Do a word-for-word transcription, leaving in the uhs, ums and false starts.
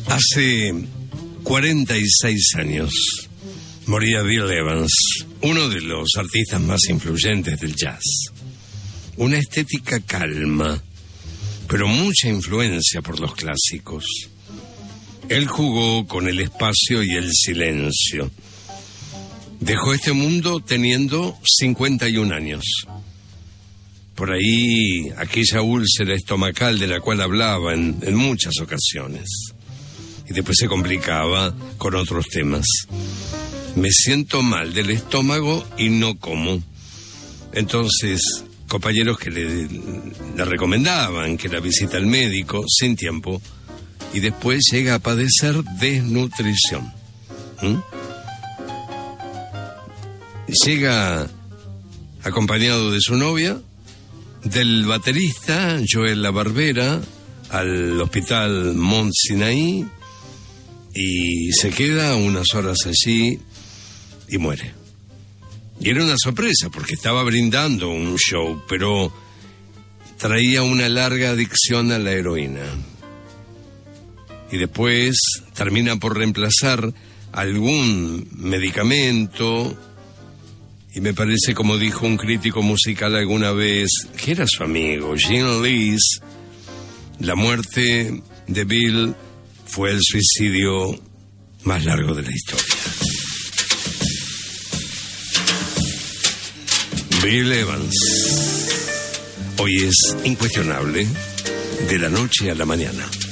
Hace cuarenta y seis años moría Bill Evans, uno de los artistas más influyentes del jazz. Una estética calma, pero mucha influencia por los clásicos. Él jugó con el espacio y el silencio. Dejó este mundo teniendo cincuenta y un años. Por ahí, aquella úlcera estomacal de la cual hablaba en, en muchas ocasiones. Y después se complicaba con otros temas. Me siento mal del estómago y no como. Entonces, compañeros que le, le recomendaban que la visita al médico sin tiempo, y después llega a padecer desnutrición. ¿Mm? Llega acompañado de su novia, del baterista Joel La Barbera, al hospital Mont Sinaí, y se queda unas horas allí y muere. Y era una sorpresa porque estaba brindando un show, pero traía una larga adicción a la heroína. Y después termina por reemplazar algún medicamento, y me parece, como dijo un crítico musical alguna vez, que era su amigo, Gene Lees, la muerte de Bill fue el suicidio más largo de la historia. Bill Evans. Hoy es incuestionable, de la noche a la mañana.